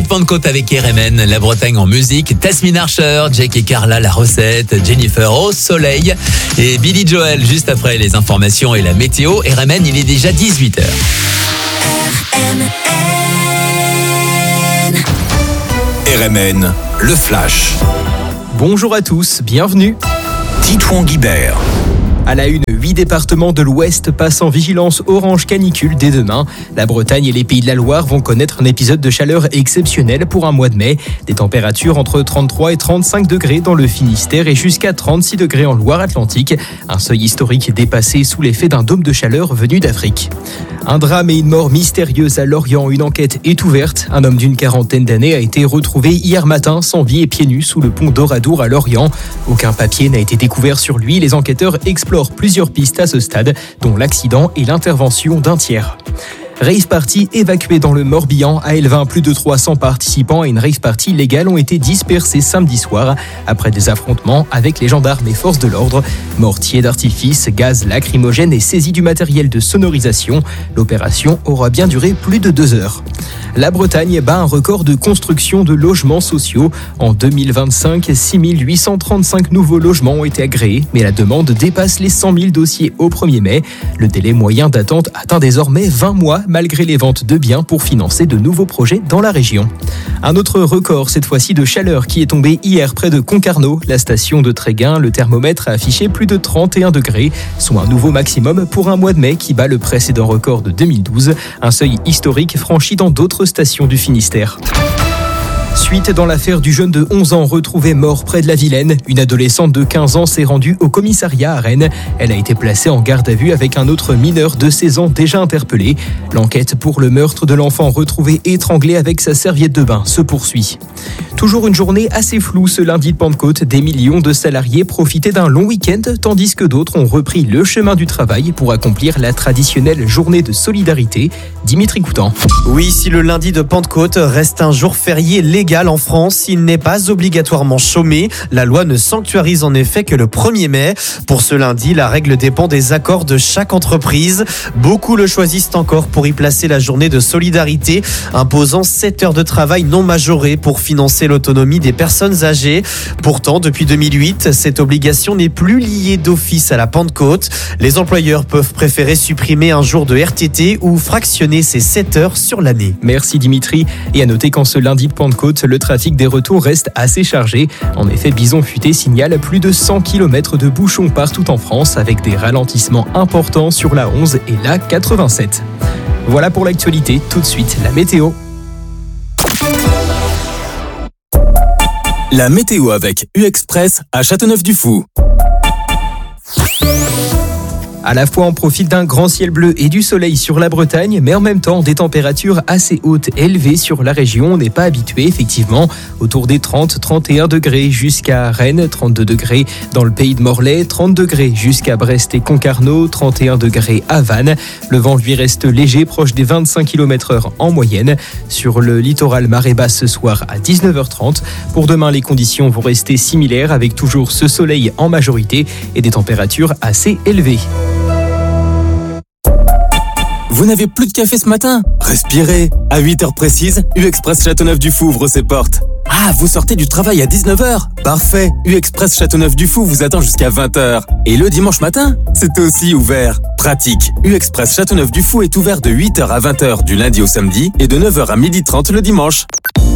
Pentecôte avec RMN, la Bretagne en musique, Tasmin Archer, Jake et Carla, la recette, Jennifer au soleil et Billy Joel juste après les informations et la météo. RMN, il est déjà 18h. RMN, le flash. Bonjour à tous, bienvenue. Titouan Guibert. À la une, 8 départements de l'Ouest passent en vigilance orange canicule dès demain. La Bretagne et les Pays de la Loire vont connaître un épisode de chaleur exceptionnel pour un mois de mai. Des températures entre 33 et 35 degrés dans le Finistère et jusqu'à 36 degrés en Loire-Atlantique. Un seuil historique dépassé sous l'effet d'un dôme de chaleur venu d'Afrique. Un drame et une mort mystérieuse à Lorient. Une enquête est ouverte. Un homme d'une quarantaine d'années a été retrouvé hier matin sans vie et pieds nus sous le pont d'Oradour à Lorient. Aucun papier n'a été découvert sur lui. Les enquêteurs explorent plusieurs pistes à ce stade, dont l'accident et l'intervention d'un tiers. Rave party évacuée dans le Morbihan. À Elvin, plus de 300 participants à une rave party légale ont été dispersés samedi soir après des affrontements avec les gendarmes et forces de l'ordre. Mortiers d'artifice, gaz lacrymogène et saisie du matériel de sonorisation. L'opération aura bien duré plus de 2 heures. La Bretagne bat un record de construction de logements sociaux. En 2025, 6 835 nouveaux logements ont été agréés, mais la demande dépasse les 100 000 dossiers au 1er mai. Le délai moyen d'attente atteint désormais 20 mois, malgré les ventes de biens pour financer de nouveaux projets dans la région. Un autre record, cette fois-ci de chaleur, qui est tombé hier près de Concarneau. La station de Tréguin, le thermomètre a affiché plus de 31 degrés, soit un nouveau maximum pour un mois de mai qui bat le précédent record de 2012, un seuil historique franchi dans d'autres stations du Finistère. Suite dans l'affaire du jeune de 11 ans retrouvé mort près de la Vilaine. Une adolescente de 15 ans s'est rendue au commissariat à Rennes. Elle a été placée en garde à vue avec un autre mineur de 16 ans déjà interpellé. L'enquête pour le meurtre de l'enfant retrouvé étranglé avec sa serviette de bain se poursuit. Toujours une journée assez floue ce lundi de Pentecôte. Des millions de salariés profitaient d'un long week-end, tandis que d'autres ont repris le chemin du travail pour accomplir la traditionnelle journée de solidarité. Dimitri Coutan. Oui, si le lundi de Pentecôte reste un jour férié légal en France, il n'est pas obligatoirement chômé. La loi ne sanctuarise en effet que le 1er mai. Pour ce lundi, la règle dépend des accords de chaque entreprise. Beaucoup le choisissent encore pour y placer la journée de solidarité, imposant 7 heures de travail non majorées pour financer l'autonomie des personnes âgées. Pourtant, depuis 2008, cette obligation n'est plus liée d'office à la Pentecôte. Les employeurs peuvent préférer supprimer un jour de RTT ou fractionner ces 7 heures sur l'année. Merci Dimitri. Et à noter qu'en ce lundi de Pentecôte, le trafic des retours reste assez chargé. En effet, Bison Futé signale plus de 100 km de bouchons partout en France avec des ralentissements importants sur la 11 et la 87. Voilà pour l'actualité. Tout de suite, la météo. La météo avec U-Express à Châteauneuf-du-Fou. À la fois, on profite d'un grand ciel bleu et du soleil sur la Bretagne, mais en même temps, des températures assez hautes, élevées sur la région. On n'est pas habitué, effectivement, autour des 30-31 degrés jusqu'à Rennes, 32 degrés dans le pays de Morlaix, 30 degrés jusqu'à Brest et Concarneau, 31 degrés à Vannes. Le vent, lui, reste léger, proche des 25 km/h en moyenne. Sur le littoral, marée basse ce soir à 19h30. Pour demain, les conditions vont rester similaires, avec toujours ce soleil en majorité et des températures assez élevées. Vous n'avez plus de café ce matin ? Respirez. À 8h précises, U-Express Châteauneuf-du-Fou ouvre ses portes. Ah, vous sortez du travail à 19h ? Parfait. U-Express Châteauneuf-du-Fou vous attend jusqu'à 20h. Et le dimanche matin, c'est aussi ouvert. Pratique. U-Express Châteauneuf-du-Fou est ouvert de 8h à 20h du lundi au samedi et de 9h à 12h30 le dimanche.